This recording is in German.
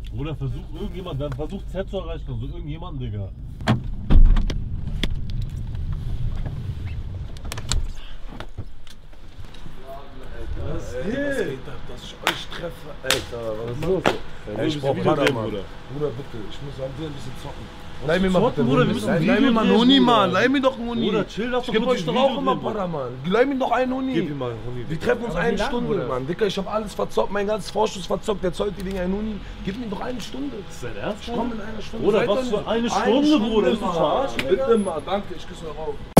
Bruder, versuch Z zu erreichen, also irgendjemanden, Digga. Was geht ab, dass ich euch treffe? Alter, was ist los? Ey, Ich brauch Padermann. Bruder, bitte, ich muss ein bisschen zocken. Leih mir mal bitte Bruder, wir müssen ein Leih mir mal einen Video Huni, drehen, Mann. Bruder. Leih mir doch einen Huni. Bruder, chill, lass ich doch geb kurz euch ein doch Video auch immer drehen, Bruder. Padermann. Leih mir doch einen Huni. Gib ihm mal einen Huni. Wir treffen uns Aber wie eine lang, Stunde, Bruder? Mann. Dicker, ich hab alles verzockt, mein ganzes Vorschuss verzockt. Der zollt die Dinger einen Huni. Gib mir doch eine Stunde. Ist dein Ernst? Ich komm in einer Stunde. Bruder, Seid was doch für nicht- eine Stunde, Bruder? Willst du Mann. verarschen, Digga? Bitte mal, danke, ich küsse eure Augen.